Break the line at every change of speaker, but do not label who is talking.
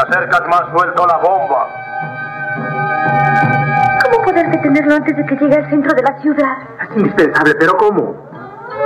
acercas más suelto la bomba.
¿Cómo poder detenerlo antes de que llegue al centro de la ciudad?
Es indispensable, pero ¿cómo?